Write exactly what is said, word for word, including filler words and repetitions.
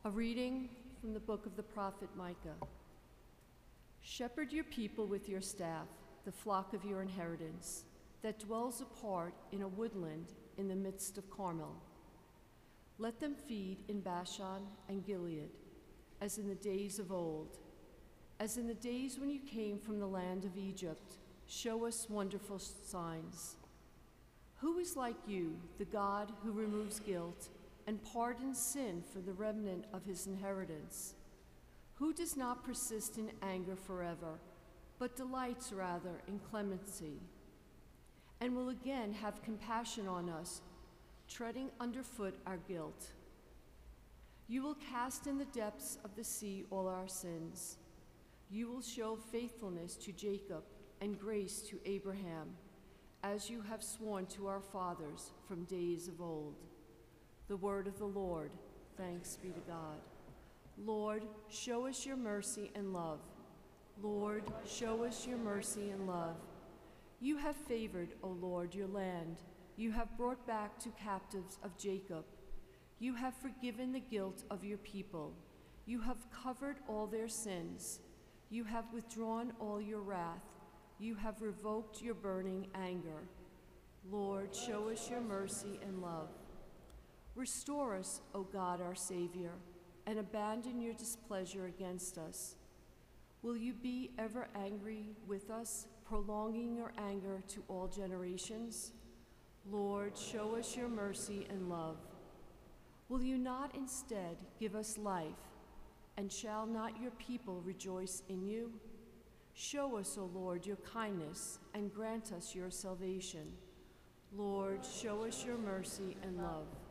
A reading from the book of the prophet Micah. Shepherd your people with your staff, the flock of your inheritance, that dwells apart in a woodland in the midst of Carmel. Let them feed in Bashan and Gilead, as in the days of old. As in the days when you came from the land of Egypt, show us wonderful signs. Who is like you, the God who removes guilt and pardons sin for the remnant of his inheritance? Who does not persist in anger forever, but delights rather in clemency, and will again have compassion on us, treading underfoot our guilt. You will cast in the depths of the sea all our sins. You will show faithfulness to Jacob and grace to Abraham, as you have sworn to our fathers from days of old. The word of the Lord. Thanks be to God. Lord, show us your mercy and love. Lord, show us your mercy and love. You have favored, O Lord, your land. You have brought back to captives of Jacob. You have forgiven the guilt of your people. You have covered all their sins. You have withdrawn all your wrath. You have revoked your burning anger. Lord, show us your mercy and love. Restore us, O God, our Savior, and abandon your displeasure against us. Will you be ever angry with us, prolonging your anger to all generations? Lord, show us your mercy and love. Will you not instead give us life, and shall not your people rejoice in you? Show us, O Lord, your kindness, and grant us your salvation. Lord, show us your mercy and love.